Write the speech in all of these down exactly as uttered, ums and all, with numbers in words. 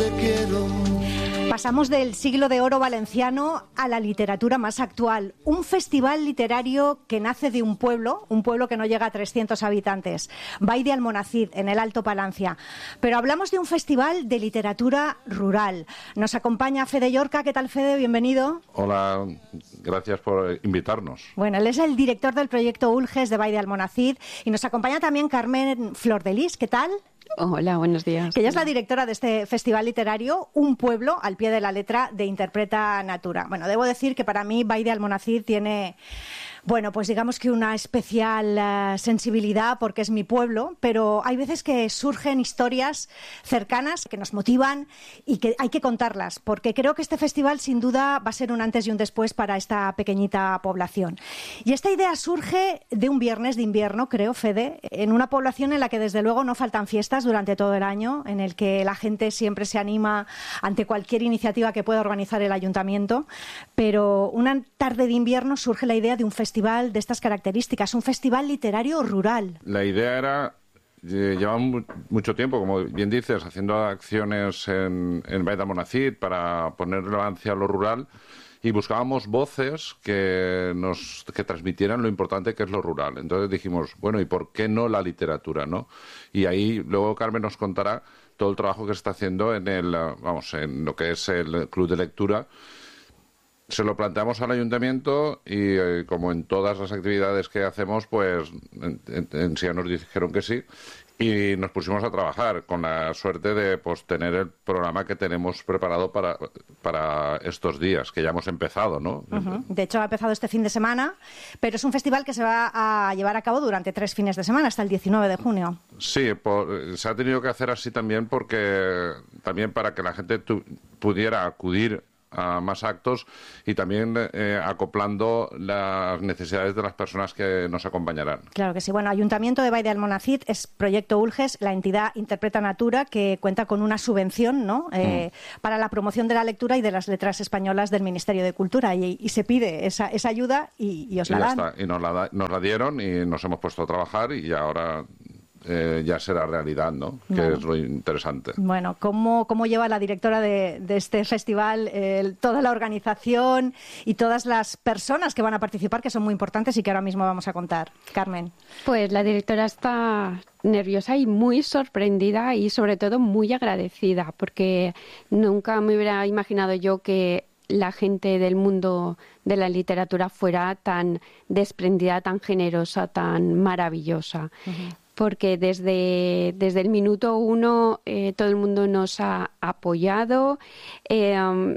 te quiero. Pasamos del siglo de oro valenciano a la literatura más actual. Un festival literario que nace de un pueblo, un pueblo que no llega a trescientos habitantes, Vall de Almonacid, en el Alto Palancia. Pero hablamos de un festival de literatura rural. Nos acompaña Fede Llorca. ¿Qué tal, Fede? Bienvenido. Hola, gracias por invitarnos. Bueno, él es el director del proyecto Ulges de Vall de Almonacid y nos acompaña también Carmen Flordelis. ¿Qué tal? Hola, buenos días. Que ella es la directora de este festival literario, Un pueblo al pie de la letra de Interpreta Natura. Bueno, debo decir que para mí Vall de Almonacid tiene, bueno, pues digamos que una especial uh, sensibilidad porque es mi pueblo, pero hay veces que surgen historias cercanas que nos motivan y que hay que contarlas, porque creo que este festival sin duda va a ser un antes y un después para esta pequeñita población. Y esta idea surge de un viernes de invierno, creo, Fede, en una población en la que desde luego no faltan fiestas durante todo el año, en el que la gente siempre se anima ante cualquier iniciativa que pueda organizar el ayuntamiento, pero una tarde de invierno surge la idea de un festival de estas características, un festival literario rural. La idea era, eh, llevamos mucho tiempo, como bien dices, haciendo acciones en, en Vall de Almonacid para poner relevancia a lo rural, y buscábamos voces que nos que transmitieran lo importante que es lo rural. Entonces dijimos, bueno, ¿y por qué no la literatura, no? Y ahí luego Carmen nos contará todo el trabajo que se está haciendo en el, vamos, en lo que es el club de lectura. Se lo planteamos al ayuntamiento y, eh, como en todas las actividades que hacemos, pues en, en, en sí nos dijeron que sí. Y nos pusimos a trabajar con la suerte de pues tener el programa que tenemos preparado para, para estos días, que ya hemos empezado, ¿no? Uh-huh. De hecho, ha empezado este fin de semana, pero es un festival que se va a llevar a cabo durante tres fines de semana, hasta el diecinueve de junio. Sí, por, se ha tenido que hacer así también porque también para que la gente tu, pudiera acudir a más actos y también eh, acoplando las necesidades de las personas que nos acompañarán. Claro que sí. Bueno, Ayuntamiento de Vall de Almonacid es Proyecto Ulges, la entidad Interpreta Natura, que cuenta con una subvención, ¿no? Eh, mm. para la promoción de la lectura y de las letras españolas del Ministerio de Cultura, y, y se pide esa, esa ayuda y, y os la y ya dan. Está. Y nos la, nos la dieron y nos hemos puesto a trabajar y ahora Eh, ya será realidad, ¿no? Que bueno, es lo interesante. Bueno, ¿cómo, cómo lleva la directora de, de este festival eh, toda la organización y todas las personas que van a participar, que son muy importantes y que ahora mismo vamos a contar? Carmen. Pues la directora está nerviosa y muy sorprendida y sobre todo muy agradecida, porque nunca me hubiera imaginado yo que la gente del mundo de la literatura fuera tan desprendida, tan generosa, tan maravillosa. Uh-huh. Porque desde, desde el minuto uno eh, todo el mundo nos ha apoyado. Eh, um,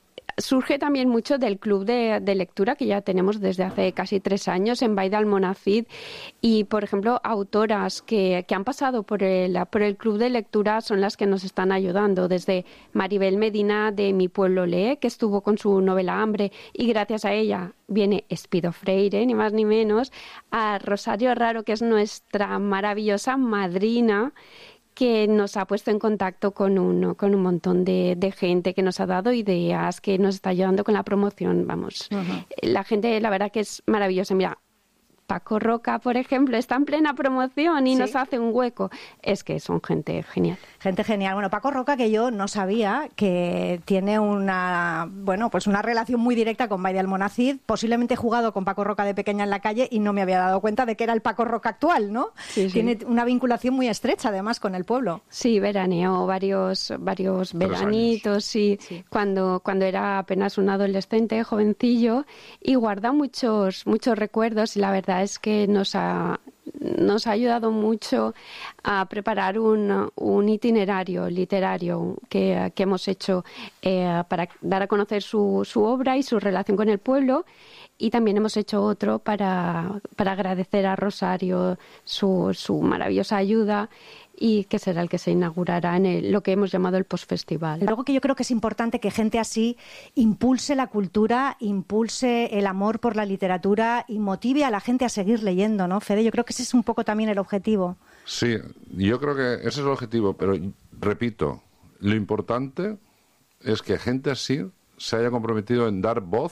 surge también mucho del club de, de lectura que ya tenemos desde hace casi tres años en Vall de Almonacid, y, por ejemplo, autoras que, que han pasado por el, por el club de lectura son las que nos están ayudando, desde Maribel Medina de Mi Pueblo Lee, que estuvo con su novela Hambre, y gracias a ella viene Espido Freire, ni más ni menos, a Rosario Raro, que es nuestra maravillosa madrina, que nos ha puesto en contacto con un, con un montón de, de gente, que nos ha dado ideas, que nos está ayudando con la promoción. Vamos, uh-huh. La gente, la verdad que es maravillosa. Mira, Paco Roca, por ejemplo, está en plena promoción y ¿sí? nos hace un hueco. Es que son gente genial. Gente genial. Bueno, Paco Roca, que yo no sabía que tiene una, bueno, pues una relación muy directa con Vall de Almonacid. Posiblemente he jugado con Paco Roca de pequeña en la calle y no me había dado cuenta de que era el Paco Roca actual, ¿no? Sí, sí. Tiene una vinculación muy estrecha, además, con el pueblo. Sí, veraneó varios, varios veranitos, sí, sí. Cuando, cuando era apenas un adolescente, jovencillo, y guarda muchos, muchos recuerdos, y la verdad es que nos ha, nos ha ayudado mucho a preparar un, un itinerario literario que, que hemos hecho eh, para dar a conocer su, su obra y su relación con el pueblo. Y también hemos hecho otro para, para agradecer a Rosario su, su maravillosa ayuda, y que será el que se inaugurará en el, lo que hemos llamado el postfestival. Luego, que yo creo que es importante que gente así impulse la cultura, impulse el amor por la literatura y motive a la gente a seguir leyendo, ¿no, Fede? Yo creo que ese es un poco también el objetivo. Sí, yo creo que ese es el objetivo, pero repito, lo importante es que gente así se haya comprometido en dar voz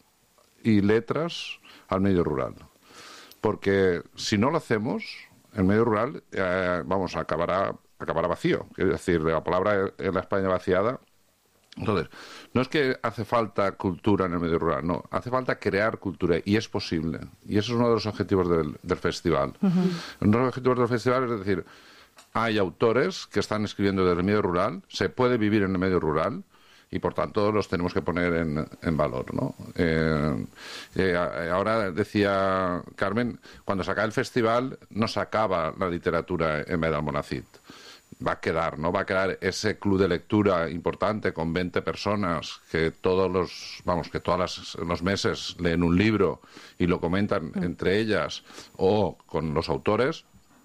y letras al medio rural. Porque si no lo hacemos, el medio rural, eh, vamos, acabará acabará vacío, es decir, de la palabra en la España vaciada. Entonces, no es que hace falta cultura en el medio rural, no, hace falta crear cultura y es posible. Y eso es uno de los objetivos del, del festival. Uh-huh. Uno de los objetivos del festival es decir, hay autores que están escribiendo desde el medio rural, se puede vivir en el medio rural y por tanto los tenemos que poner en, en valor, ¿no? Eh, eh, ahora decía Carmen, cuando se acaba el festival no se acaba la literatura en Badia del Almonacid. Va a quedar, ¿no? Va a quedar ese club de lectura importante con veinte personas que todos los, vamos, que todos los meses leen un libro y lo comentan mm. entre ellas o con los autores,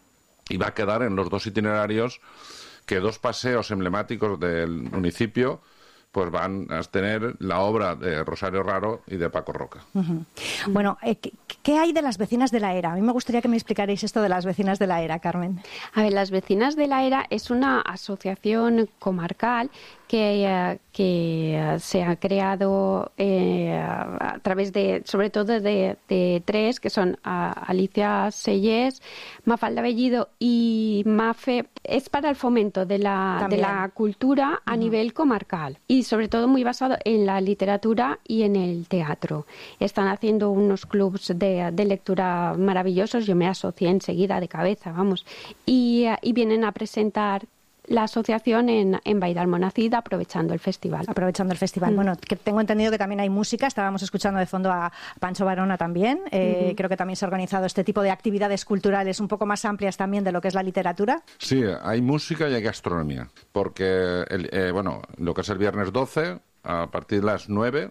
y va a quedar en los dos itinerarios que dos paseos emblemáticos del municipio pues van a tener la obra de Rosario Raro y de Paco Roca. Uh-huh. Bueno, eh, ¿qué, ¿qué hay de las vecinas de la Era? A mí me gustaría que me explicarais esto de las vecinas de la Era, Carmen. A ver, las vecinas de la Era es una asociación comarcal que, uh, que uh, se ha creado eh, a través de, sobre todo de, de tres, que son uh, Alicia Sellés, Mafalda Bellido y Mafe. Es para el fomento de la, de la cultura a uh-huh. nivel comarcal y sobre todo muy basado en la literatura y en el teatro. Están haciendo unos clubs de, de lectura maravillosos, yo me asocié enseguida de cabeza, vamos, y, uh, y vienen a presentar la asociación en, en Badia del Almonacid aprovechando el festival. Aprovechando el festival. Mm. Bueno, que tengo entendido que también hay música. Estábamos escuchando de fondo a Pancho Varona también. Eh, mm-hmm. Creo que también se ha organizado este tipo de actividades culturales un poco más amplias también de lo que es la literatura. Sí, hay música y hay gastronomía. Porque, el, eh, bueno, lo que es el viernes doce, a partir de las nueve,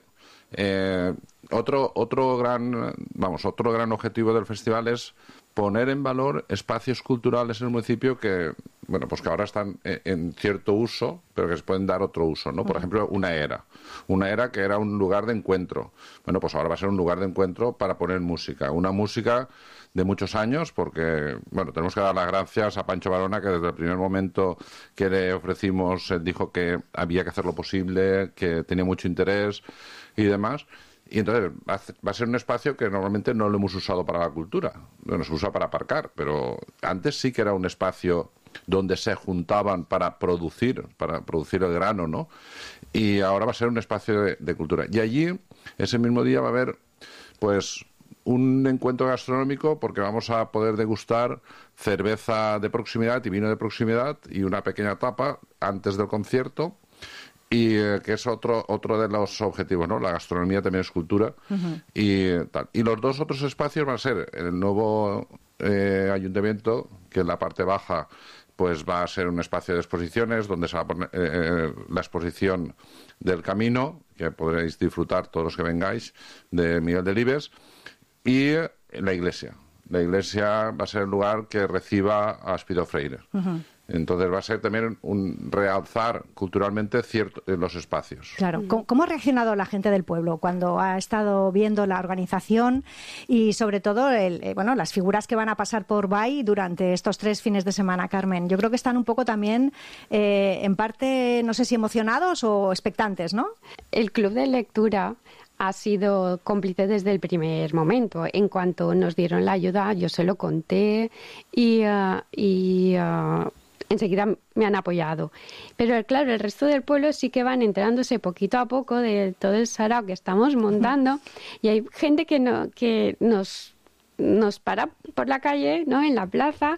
eh, otro, otro gran, vamos, otro gran objetivo del festival es poner en valor espacios culturales en el municipio que, bueno, pues que ahora están en cierto uso, pero que se pueden dar otro uso, ¿no? Por ejemplo, una era. Una era que era un lugar de encuentro. Bueno, pues ahora va a ser un lugar de encuentro para poner música. Una música de muchos años, porque, bueno, tenemos que dar las gracias a Pancho Varona, que desde el primer momento que le ofrecimos, él dijo que había que hacer lo posible, que tenía mucho interés y demás. Y entonces va a ser un espacio que normalmente no lo hemos usado para la cultura, no se usa para aparcar, pero antes sí que era un espacio donde se juntaban para producir, para producir el grano, ¿no? Y ahora va a ser un espacio de, de cultura. Y allí, ese mismo día, va a haber, pues, un encuentro gastronómico porque vamos a poder degustar cerveza de proximidad y vino de proximidad y una pequeña tapa antes del concierto. Y eh, que es otro otro de los objetivos, ¿no? La gastronomía también es cultura. Uh-huh. y tal. Y los dos otros espacios van a ser el nuevo eh, ayuntamiento, que en la parte baja pues va a ser un espacio de exposiciones donde se va a poner eh, la exposición del Camino, que podréis disfrutar todos los que vengáis, de Miguel Delibes, y la iglesia. La iglesia va a ser el lugar que reciba a Espido Freire. Uh-huh. Entonces va a ser también un realzar culturalmente cierto, en los espacios. Claro. ¿Cómo, ¿Cómo ha reaccionado la gente del pueblo cuando ha estado viendo la organización y sobre todo el, eh, bueno, las figuras que van a pasar por Bai durante estos tres fines de semana, Carmen? Yo creo que están un poco también, eh, en parte, no sé si emocionados o expectantes, ¿no? El club de lectura ha sido cómplice desde el primer momento. En cuanto nos dieron la ayuda, yo se lo conté y... Uh, y uh, enseguida me han apoyado. Pero claro, el resto del pueblo sí que van enterándose poquito a poco de todo el sarao que estamos montando y hay gente que no que nos nos para por la calle, ¿no? En la plaza,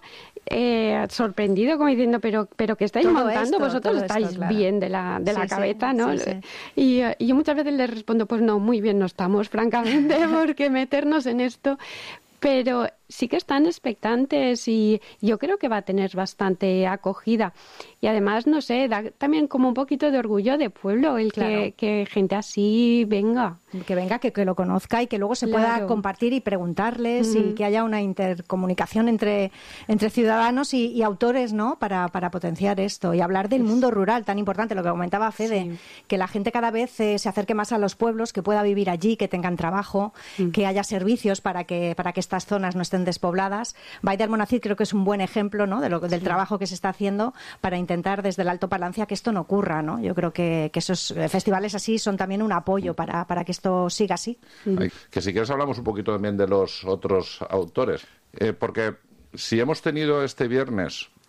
eh, sorprendido como diciendo, pero pero ¿qué estáis todo montando? Esto, Vosotros estáis esto, claro. bien de la de sí, la cabeza, sí, ¿no? Sí, sí. Y, y yo muchas veces les respondo, pues no, muy bien no estamos, francamente, porque meternos en esto... Pero sí que están expectantes y yo creo que va a tener bastante acogida. Y además, no sé, da también como un poquito de orgullo de pueblo el claro. que, que gente así venga. Que venga, que, que lo conozca y que luego se claro. pueda compartir y preguntarles mm. y que haya una intercomunicación entre, entre ciudadanos y, y autores, ¿no? Para, para potenciar esto y hablar del mundo rural tan importante, lo que comentaba Fede, sí. que la gente cada vez eh, se acerque más a los pueblos, que pueda vivir allí, que tengan trabajo, mm. que haya servicios para que, para que estas zonas no estén despobladas. Badia del Almonacid creo que es un buen ejemplo, ¿no? de lo, del sí. trabajo que se está haciendo para intentar desde el Alto Palancia que esto no ocurra, ¿no? Yo creo que, que esos festivales así son también un apoyo para, para que esto siga así. Ay, que si quieres hablamos un poquito también de los otros autores, eh, porque si hemos tenido este viernes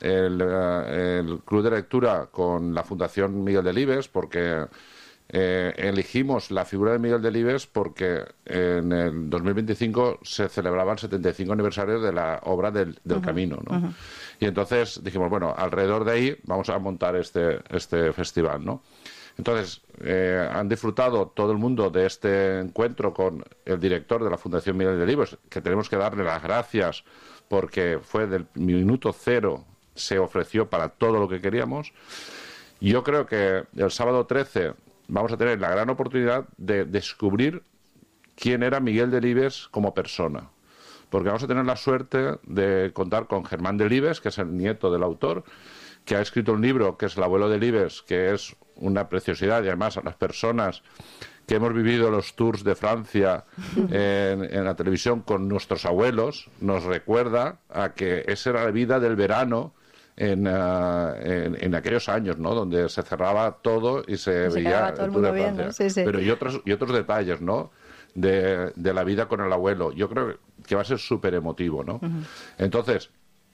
el, el Club de Lectura con la Fundación Miguel Delibes, porque eh, elegimos la figura de Miguel Delibes porque en el dos mil veinticinco se celebraba el setenta y cinco aniversario de la obra del, del uh-huh. Camino, ¿no? Uh-huh. Y entonces dijimos, bueno, alrededor de ahí vamos a montar este, este festival, ¿no? Entonces, eh, han disfrutado todo el mundo de este encuentro con el director de la Fundación Miguel Delibes, que tenemos que darle las gracias porque fue del minuto cero, se ofreció para todo lo que queríamos. Y yo creo que el sábado trece vamos a tener la gran oportunidad de descubrir quién era Miguel Delibes como persona. Porque vamos a tener la suerte de contar con Germán Delibes, que es el nieto del autor, que ha escrito un libro que es El abuelo Delibes, que es una preciosidad, y además a las personas que hemos vivido los tours de Francia en, en la televisión con nuestros abuelos, nos recuerda a que esa era la vida del verano en, uh, en, en aquellos años, ¿no? Donde se cerraba todo y se, se veía todo el el tour de mundo Francia. Viendo, sí, sí. Pero y otros, y otros detalles, ¿no? De, de la vida con el abuelo. Yo creo que va a ser súper emotivo, ¿no? Uh-huh. Entonces,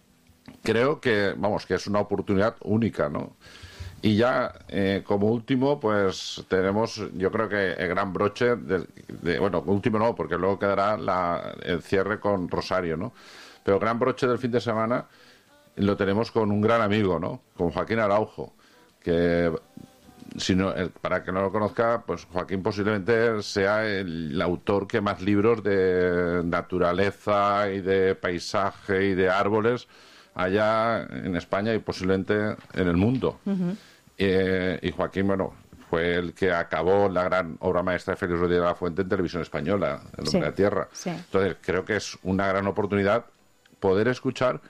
creo que, vamos, que es una oportunidad única, ¿no? Y ya, eh, como último, pues tenemos, yo creo que el gran broche, de, de, bueno, último no, porque luego quedará la, el cierre con Rosario, ¿no? Pero el gran broche del fin de semana lo tenemos con un gran amigo, ¿no? Con Joaquín Araujo, que, si no, el, para que no lo conozca, pues Joaquín posiblemente sea el autor que más libros de naturaleza y de paisaje y de árboles allá en España y posiblemente en el mundo. Uh-huh. eh, y Joaquín, bueno, fue el que acabó la gran obra maestra de Félix Rodríguez de la Fuente en Televisión Española, El hombre sí, de la Tierra. Sí. Entonces, creo que es una gran oportunidad poder escuchar,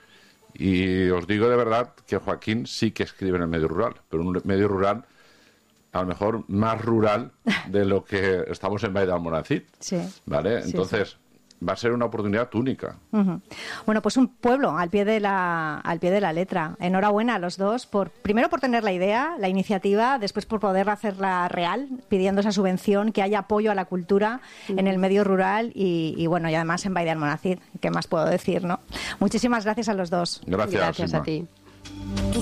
y os digo de verdad que Joaquín sí que escribe en el medio rural, pero un medio rural a lo mejor más rural de lo que estamos en Valle de Almonacid. Sí. ¿Vale? Entonces... Sí, sí. Va a ser una oportunidad única. Uh-huh. Bueno, pues un pueblo al pie de la al pie de la letra. Enhorabuena a los dos, por primero por tener la idea, la iniciativa, después por poder hacerla real, pidiendo esa subvención, que haya apoyo a la cultura uh-huh. en el medio rural y, y bueno, y además en Valle de Almonacid. ¿Qué más puedo decir, no? Muchísimas gracias a los dos. Gracias, Gracias Inma. a ti.